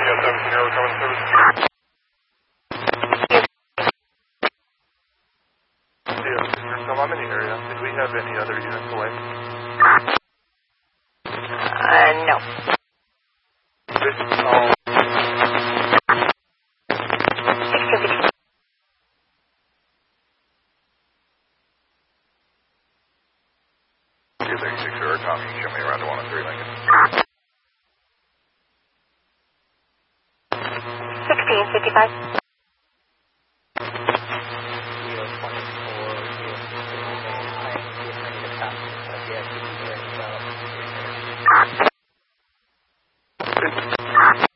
Yes, 17 Air coming service. Yes, so I'm in the area. Did we have any other units away? No. Oh. 1660. Two 36 Air, Tommy, show me around to 103 Lincoln. 1655.